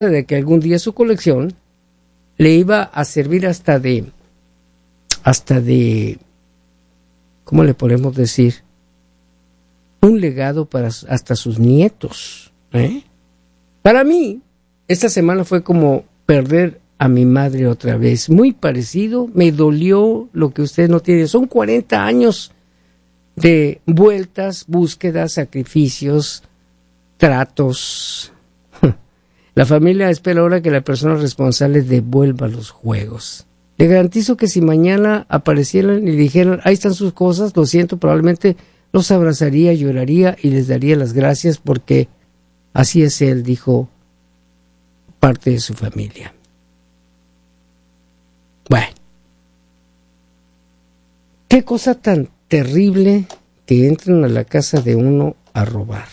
de que algún día su colección le iba a servir hasta de, ¿cómo le podemos decir? Un legado para hasta sus nietos. Para mí, esta semana fue como perder a mi madre otra vez. Muy parecido, me dolió lo que ustedes no tienen. Son 40 años de vueltas, búsquedas, sacrificios, tratos. La familia espera ahora que la persona responsable devuelva los juegos. Le garantizo que si mañana aparecieran y dijeran, ahí están sus cosas, lo siento, probablemente los abrazaría, lloraría y les daría las gracias porque así es él, dijo parte de su familia. Bueno, qué cosa tan terrible que entren a la casa de uno a robar.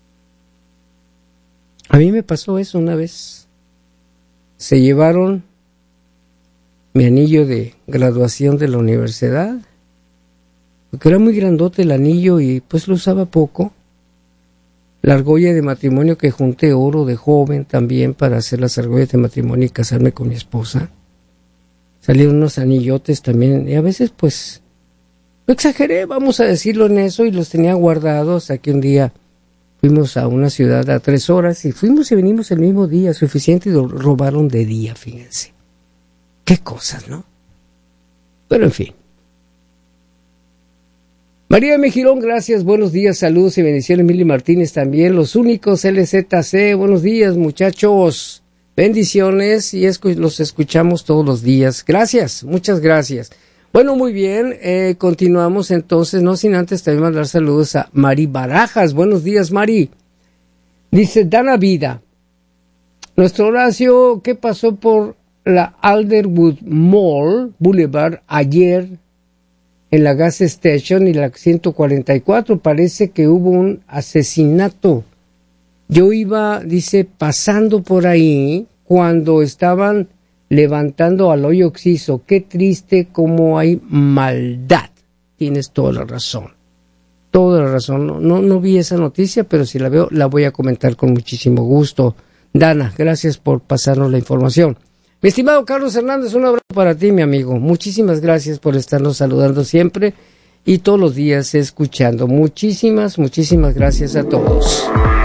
A mí me pasó eso una vez. Se llevaron mi anillo de graduación de la universidad, porque era muy grandote el anillo y pues lo usaba poco. La argolla de matrimonio que junté oro de joven también para hacer las argollas de matrimonio y casarme con mi esposa. Salieron unos anillotes también y a veces pues lo exageré, vamos a decirlo en eso, y los tenía guardados hasta que un día fuimos a una ciudad a 3 horas y fuimos y venimos el mismo día, suficiente, y lo robaron de día, fíjense. Qué cosas, ¿no? Pero en fin. María Mejilón, gracias, buenos días, saludos y bendiciones. Mili Martínez también, los únicos LZC, buenos días muchachos, bendiciones, y los escuchamos todos los días. Gracias, muchas gracias. Bueno, muy bien, continuamos entonces, no sin antes también mandar saludos a Mari Barajas. Buenos días, Mari. Dice, Dana Vida, nuestro Horacio, ¿qué pasó por la Alderwood Mall Boulevard ayer en la Gas Station y la 144? Parece que hubo un asesinato. Yo iba, dice, pasando por ahí cuando estaban levantando al hoyo Oxiso. Qué triste cómo hay maldad. Tienes toda la razón. Toda la razón. No vi esa noticia, pero si la veo, la voy a comentar con muchísimo gusto. Dana, gracias por pasarnos la información. Mi estimado Carlos Hernández, un abrazo para ti, mi amigo. Muchísimas gracias por estarnos saludando siempre y todos los días escuchando. Muchísimas gracias a todos.